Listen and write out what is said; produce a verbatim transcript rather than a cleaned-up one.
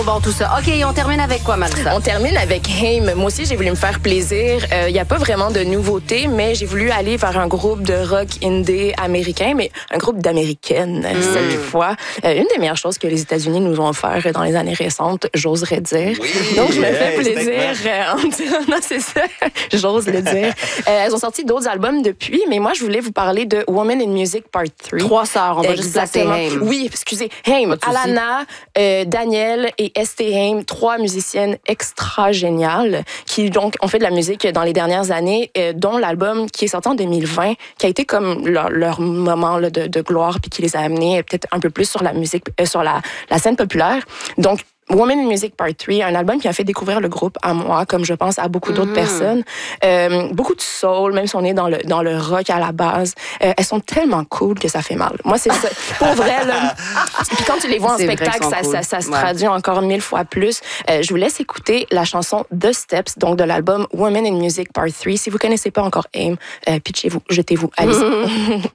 Bon, tout ça. OK, on termine avec quoi, Marissa? On termine avec Haim. Moi aussi, j'ai voulu me faire plaisir. Il euh, n'y a pas vraiment de nouveauté, mais j'ai voulu aller vers un groupe de rock indé américain, mais un groupe d'américaines mm. cette fois. Euh, une des meilleures choses que les États-Unis nous ont offert dans les années récentes, j'oserais dire. Oui, Donc, je me fais hey, plaisir euh, en disant, non, c'est ça, j'ose le dire. Euh, elles ont sorti d'autres albums depuis, mais moi, je voulais vous parler de Woman in Music Part trois. Trois sœurs, on va juste placer Haim. Oui, excusez. Haim, Alana, euh, Danielle et Estée Haim, trois musiciennes extra géniales qui donc ont fait de la musique dans les dernières années, euh, dont l'album qui est sorti en deux mille vingt, qui a été comme leur, leur moment là, de, de gloire puis qui les a amenés peut-être un peu plus sur la musique, euh, sur la, la scène populaire. Donc Woman in Music Part trois, un album qui a fait découvrir le groupe à moi, comme je pense à beaucoup d'autres mm. personnes. Euh, beaucoup de soul, même si on est dans le, dans le rock à la base. Euh, elles sont tellement cool que ça fait mal. Moi, c'est ça. Pour vrai, là. Puis quand tu les vois en spectacle, ça, cool. ça, ça se ouais. traduit encore mille fois plus. Euh, je vous laisse écouter la chanson The Steps, donc de l'album Woman in Music Part trois. Si vous connaissez pas encore Haim, euh, pitchez-vous, jetez-vous, allez-y.